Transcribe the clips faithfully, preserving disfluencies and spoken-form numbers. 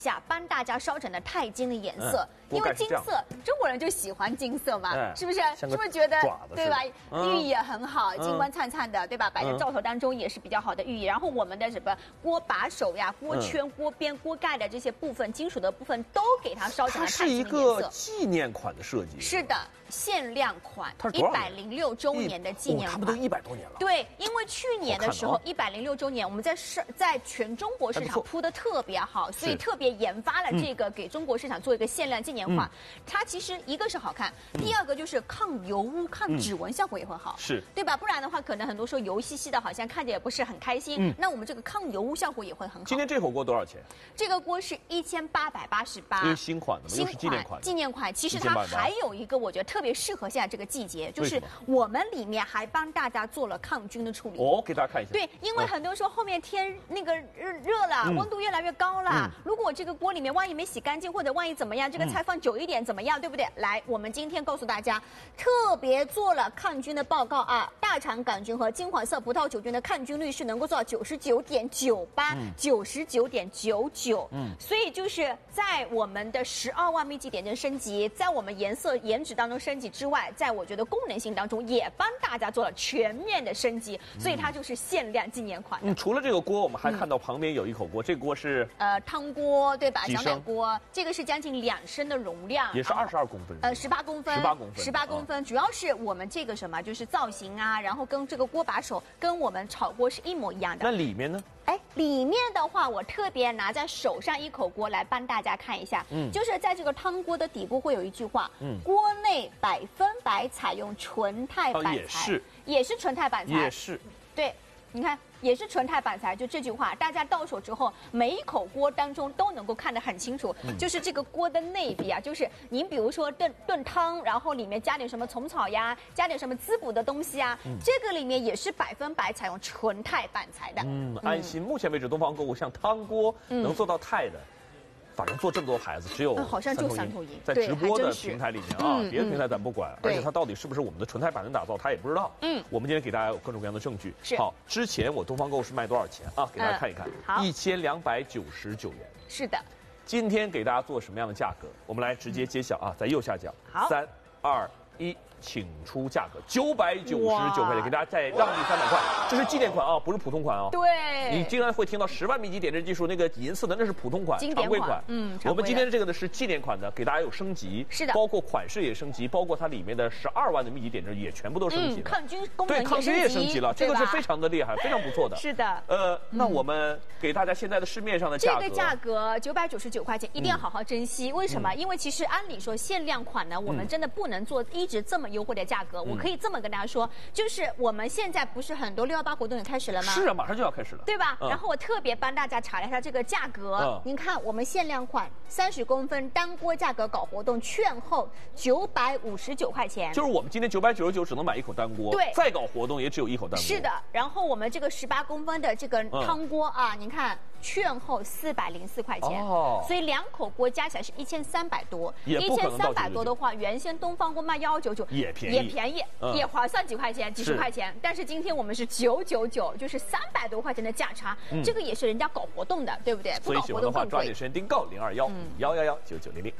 下帮大家烧成的钛金的颜色， 嗯、 因为金色中国人就喜欢金色嘛， 哎、 是不是？是不是觉得对吧？寓意也很好，金光灿灿的，对吧？摆在灶头当中也是比较好的寓意。然后我们的什么锅把手呀、锅圈、锅边、锅盖的这些部分，金属的部分都给它烧成了钛金的颜色。 它是一个纪念款的设计。 是的。 限量款，一百零六周年的纪念款， 差不多一百多年了。 对，因为去年的时候一百零六周年，我们在市在全中国市场铺的特别好，所以特别研发了这个给中国市场做一个限量纪念款。它其实一个是好看，第二个就是抗油污、抗指纹效果也会好， 是对吧？不然的话，可能很多时候油兮兮的，好像看着也不是很开心。那我们这个抗油污效果也会很好。 今天这火锅多少钱？ 这个锅是一千八百八十八， 因为新款的嘛，又是纪念款。 纪念款，其实它还有一个我觉得特别适合现在这个。 季节就是我们里面还帮大家做了抗菌的处理哦，给大家看一下。 对，因为很多时候后面天那个热热了，嗯、温度越来越高了。嗯、如果我这个锅里面万一没洗干净，或者万一怎么样，这个菜放久一点怎么样，嗯、对不对？来，我们今天告诉大家，特别做了抗菌的报告啊，大肠杆菌和金黄色葡萄球菌的抗菌率是能够做到九十九点九八、九十九点九九。嗯，所以就是在我们的十二万密集点阵升级，在我们颜色颜值当中升级之外，在我觉得功能性当中也帮大家做了全面的升级，所以它就是限量纪念款。 嗯，除了这个锅，我们还看到旁边有一口锅，嗯、这个锅是呃汤锅对吧？小奶锅，这个是将近两升的容量， 也是二十二公分， 呃十八公分， 十八公分， 十八公分。主要是我们这个什么，就是造型啊，然后跟这个锅把手跟我们炒锅是一模一样的。 那里面呢？ 哎，里面的话，我特别拿在手上一口锅来帮大家看一下，嗯，就是在这个汤锅的底部会有一句话，嗯，锅内百分百采用纯钛板材， 哦、也是， 也是纯钛板材， 也是， 对，你看。 也是纯钛板材，就这句话，大家到手之后，每一口锅当中都能够看得很清楚。嗯、就是这个锅的内壁啊，就是您比如说炖炖汤，然后里面加点什么虫草呀，加点什么滋补的东西啊，嗯、这个里面也是百分百采用纯钛板材的。 嗯，安心。嗯、目前为止，东方购物像汤锅能做到钛的。嗯 反正做这么多牌子，只有好像就三头鹰在直播的平台里面啊， 嗯、 别的平台咱不管，而且它到底是不是我们的纯钛板能打造，他也不知道。嗯，我们今天给大家有各种各样的证据。 是好，之前我东方购物是卖多少钱啊？给大家看一看， 好， 一千两百九十九元。 是的。 今天给大家做什么样的价格？我们来直接揭晓啊，在右下角。 好， 三二一。 请出价格，九百九十九块钱，给大家再让利三百块，这是纪念款啊，不是普通款哦。 对， 你经常会听到十万密集点阵技术那个银色的，那是普通款、常规款。 嗯， 我们今天这个呢是纪念款的，给大家有升级， 是的， 包括款式也升级，包括它里面的十二万的密集点阵也全部都升级了。 嗯、抗菌功能对，抗菌也升级了，这个是非常的厉害，非常不错的。 是的。 呃，那我们给大家现在的市面上的价格， 这个价格九百九十九块钱，一定要好好珍惜。嗯、为什么？因为其实按理说限量款呢，我们真的不能做一直这么优惠的价格。 我可以这么跟大家说，就是我们现在不是很多六幺八活动也开始了吗？ 是啊，马上就要开始了， 对吧？嗯、然后我特别帮大家查了一下这个价格，嗯、您看我们限量款三十公分单锅价格搞活动，券后九百五十九块钱。 就是我们今天九百九十九只能买一口单锅， 对， 再搞活动也只有一口单锅。 是的，然后我们这个十八公分的这个汤锅啊，嗯、您看。 券后四百零四块钱，哦，所以两口锅加起来是一千三百多，一千三百多的话，原先东方锅卖幺九九， 也便宜， 也便宜，嗯、也划算几块钱，几十块钱。但是今天我们是九九九，就是三百多块钱的价差，嗯、这个也是人家搞活动的，对不对？ 所以喜欢的话，抓紧时间订购零二幺幺幺幺九九零零。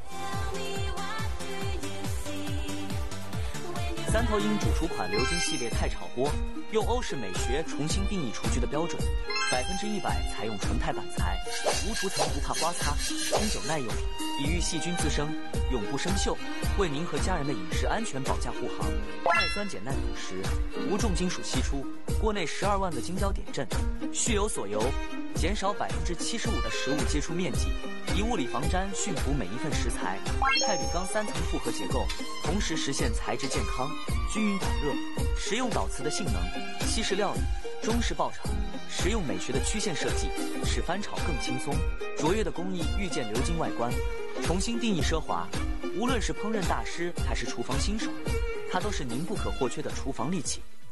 三头鹰主厨款鎏金系列菜炒锅，用欧式美学重新定义厨具的标准，百分之一百采用纯钛板材，无涂层不怕刮擦，经久耐用，抵御细菌滋生，永不生锈，为您和家人的饮食安全保驾护航。耐酸碱耐腐蚀，无重金属析出，锅内十二万个晶胶点阵，蓄有锁油，减少百分之七十五的食物接触面积，以物理防粘驯服每一份食材。钛铝钢三层复合结构，同时实现材质健康。 均匀导热，实用导瓷的性能，西式料理，中式爆炒，实用美学的曲线设计，使翻炒更轻松。卓越的工艺遇见鎏金外观，重新定义奢华。无论是烹饪大师还是厨房新手，它都是您不可或缺的厨房利器。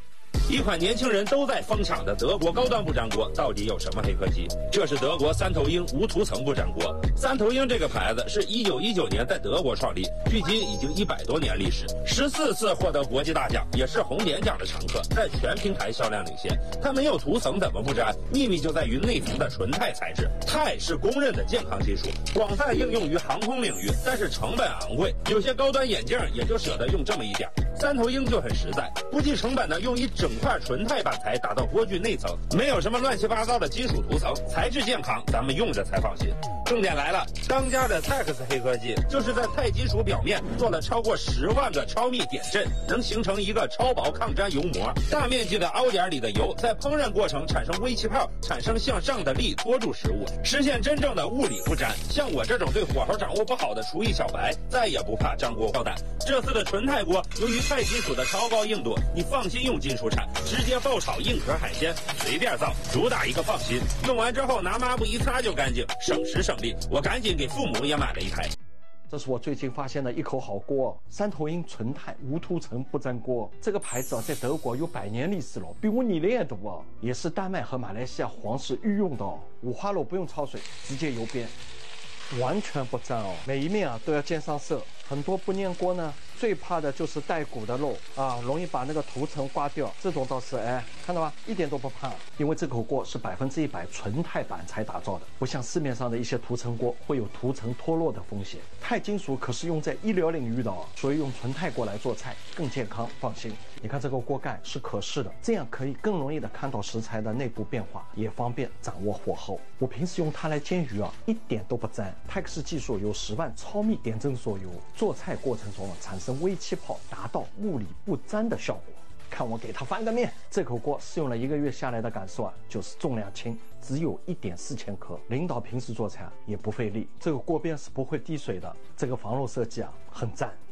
一款年轻人都在疯抢的德国高端不粘锅到底有什么黑科技？这是德国三头鹰无涂层不粘锅。三头鹰这个牌子是一九一九年在德国创立，距今已经一百多年历史，十四次获得国际大奖，也是红点奖的常客，在全平台销量领先。它没有涂层怎么不粘？秘密就在于内层的纯钛材质。钛是公认的健康技术，广泛应用于航空领域，但是成本昂贵，有些高端眼镜也就舍得用这么一点。三头鹰就很实在，不计成本的用一整块纯钛板材打到锅具内层，没有什么乱七八糟的金属涂层，材质健康，咱们用着才放心。重点来了，当家的 Tex 黑科技就是在钛金属表面做了超过十万个超密点阵，能形成一个超薄抗粘油膜，大面积的凹点里的油在烹饪过程产生微气泡，产生向上的力拖住食物，实现真正的物理不粘。像我这种对火候掌握不好的厨艺小白，再也不怕粘锅爆弹。这次的纯钛锅由于钛金属的超高硬度，你放心用金属铲，直接爆炒硬壳海鲜，随便造，主打一个放心。用完之后拿抹布一擦就干净，省时省力。我赶紧给父母也买了一台。 这是我最近发现的一口好锅，三头鹰纯钛无涂层不粘锅。这个牌子啊，在德国有百年历史了，比我年龄也多啊，也是丹麦和马来西亚皇室御用的哦。五花肉不用焯水，直接油煸，完全不粘哦。每一面啊都要煎上色。很多不粘锅呢，最怕的就是带骨的肉啊，容易把那个涂层刮掉。这种倒是哎，看到吧，一点都不怕，因为这口锅是百分之一百纯钛板材打造的，不像市面上的一些涂层锅会有涂层脱落的风险。钛金属可是用在医疗领域的哦，所以用纯钛锅来做菜更健康，放心。你看这个锅盖是可视的，这样可以更容易的看到食材的内部变化，也方便掌握火候。我平时用它来煎鱼啊，一点都不粘。Tex技术有十万超密点阵所有，做菜过程中产生微气泡，达到物理不粘的效果。看我给它翻个面。这口锅试用了一个月下来的感受啊，就是重量轻，只有一点四千克。领导平时做菜啊也不费力，这个锅边是不会滴水的。这个防漏设计啊很赞。